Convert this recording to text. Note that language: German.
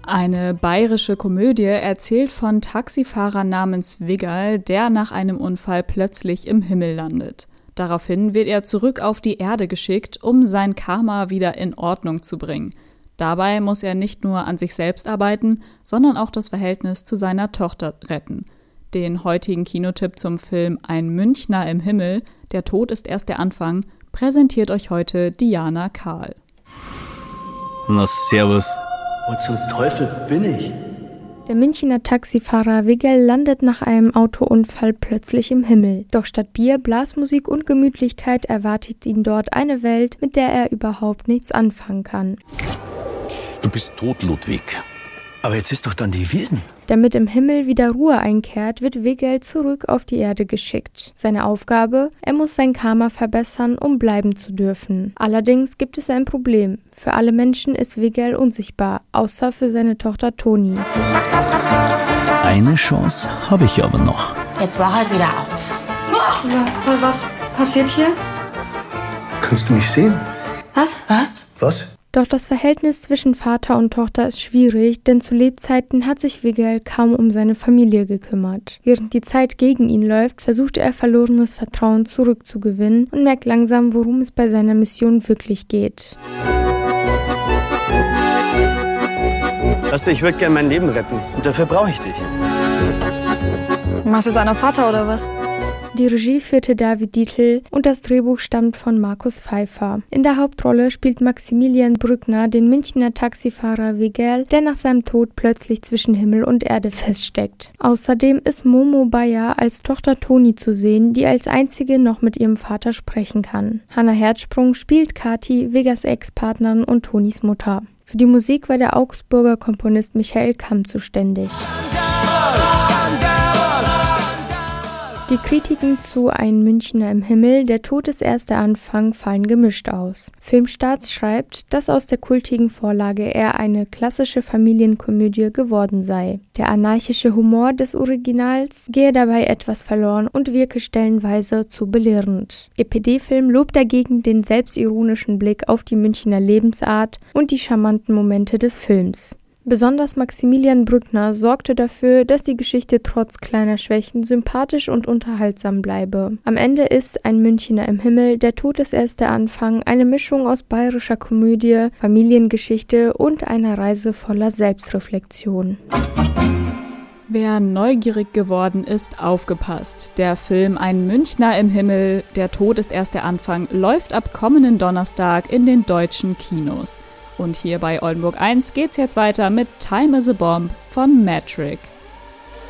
Eine bayerische Komödie erzählt von Taxifahrer namens Wiggerl, der nach einem Unfall plötzlich im Himmel landet. Daraufhin wird er zurück auf die Erde geschickt, um sein Karma wieder in Ordnung zu bringen. Dabei muss er nicht nur an sich selbst arbeiten, sondern auch das Verhältnis zu seiner Tochter retten. Den heutigen Kinotipp zum Film Ein Münchner im Himmel, der Tod ist erst der Anfang, präsentiert euch heute Diana Karl. Na, servus. Wo zum Teufel bin ich? Der Münchner Taxifahrer Wiggerl landet nach einem Autounfall plötzlich im Himmel. Doch statt Bier, Blasmusik und Gemütlichkeit erwartet ihn dort eine Welt, mit der er überhaupt nichts anfangen kann. Du bist tot, Ludwig. Aber jetzt ist doch dann die Wiesn. Damit im Himmel wieder Ruhe einkehrt, wird Wiggerl zurück auf die Erde geschickt. Seine Aufgabe? Er muss sein Karma verbessern, um bleiben zu dürfen. Allerdings gibt es ein Problem. Für alle Menschen ist Wiggerl unsichtbar, außer für seine Tochter Toni. Eine Chance habe ich aber noch. Jetzt wach halt wieder auf. Was passiert hier? Kannst du mich sehen? Was? Was? Doch das Verhältnis zwischen Vater und Tochter ist schwierig, denn zu Lebzeiten hat sich Wiggerl kaum um seine Familie gekümmert. Während die Zeit gegen ihn läuft, versucht er verlorenes Vertrauen zurückzugewinnen und merkt langsam, worum es bei seiner Mission wirklich geht. Weißt du, ich würde gerne mein Leben retten. Und dafür brauche ich dich. Machst du seiner Vater oder was? Die Regie führte David Dietl und das Drehbuch stammt von Markus Pfeiffer. In der Hauptrolle spielt Maximilian Brückner den Münchner Taxifahrer Wiggerl, der nach seinem Tod plötzlich zwischen Himmel und Erde feststeckt. Außerdem ist Momo Bayer als Tochter Toni zu sehen, die als einzige noch mit ihrem Vater sprechen kann. Hannah Herzsprung spielt Kathi, Wiggers Ex-Partnerin und Tonis Mutter. Für die Musik war der Augsburger Komponist Michael Kamm zuständig. Die Kritiken zu Ein Münchner im Himmel, der Tod ist erst der Anfang, fallen gemischt aus. Filmstarts schreibt, dass aus der kultigen Vorlage eher eine klassische Familienkomödie geworden sei. Der anarchische Humor des Originals gehe dabei etwas verloren und wirke stellenweise zu belehrend. EPD-Film lobt dagegen den selbstironischen Blick auf die Münchner Lebensart und die charmanten Momente des Films. Besonders Maximilian Brückner sorgte dafür, dass die Geschichte trotz kleiner Schwächen sympathisch und unterhaltsam bleibe. Am Ende ist Ein Münchner im Himmel, der Tod ist erst der Anfang, eine Mischung aus bayerischer Komödie, Familiengeschichte und einer Reise voller Selbstreflexion. Wer neugierig geworden ist, aufgepasst. Der Film Ein Münchner im Himmel, der Tod ist erst der Anfang, läuft ab kommenden Donnerstag in den deutschen Kinos. Und hier bei Oldenburg 1 geht's jetzt weiter mit Time is a Bomb von Metric.